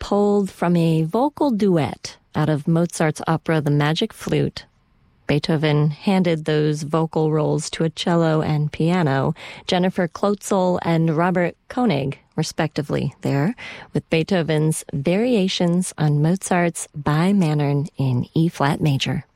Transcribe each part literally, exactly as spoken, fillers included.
pulled from a vocal duet out of Mozart's opera The Magic Flute. Beethoven handed those vocal roles to a cello and piano, Jennifer Klotzel and Robert Koenig, respectively, there, with Beethoven's variations on Mozart's Bei Mannern in E-flat major.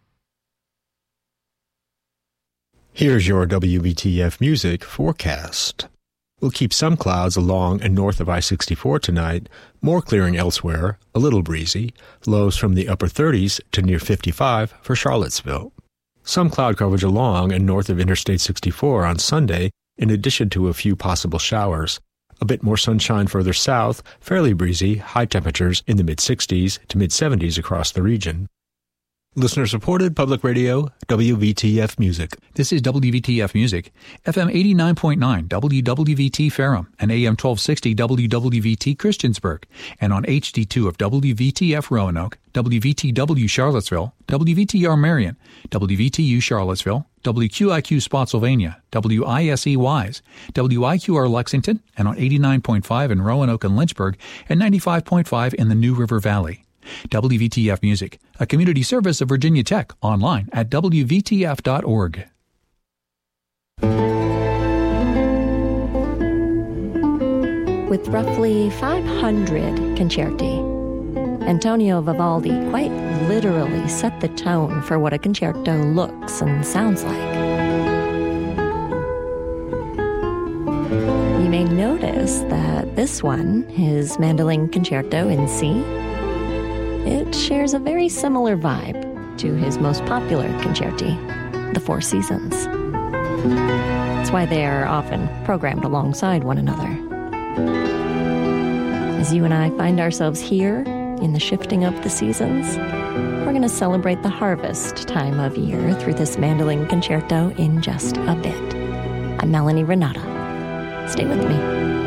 Here's your W B T F music forecast. We'll keep some clouds along and north of I sixty-four tonight, more clearing elsewhere, a little breezy, lows from the upper thirties to near fifty-five for Charlottesville. Some cloud coverage along and north of Interstate sixty-four on Sunday, in addition to a few possible showers. A bit more sunshine further south, fairly breezy, high temperatures in the mid-sixties to mid-seventies across the region. Listener-supported public radio, W V T F Music. This is W V T F Music, F M eighty-nine point nine W W V T Ferrum and A M twelve sixty W W V T Christiansburg, and on H D two of W V T F Roanoke, W V T W Charlottesville, W V T R Marion, W V T U Charlottesville, W Q I Q Spotsylvania, W I S E Wise, W I Q R Lexington, and on eighty-nine point five in Roanoke and Lynchburg, and ninety-five point five in the New River Valley. W V T F Music, a community service of Virginia Tech, online at W V T F dot org. With roughly five hundred concerti, Antonio Vivaldi quite literally set the tone for what a concerto looks and sounds like. You may notice that this one, his Mandolin Concerto in C, it shares a very similar vibe to his most popular concerti, The Four Seasons. That's why they are often programmed alongside one another. As you and I find ourselves here in the shifting of the seasons, we're going to celebrate the harvest time of year through this Mandolin Concerto in just a bit. I'm Melanie Renata. Stay with me.